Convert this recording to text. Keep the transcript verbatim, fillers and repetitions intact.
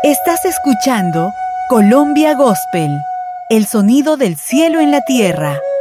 Estás escuchando Colombia Gospel, el sonido del cielo en la tierra.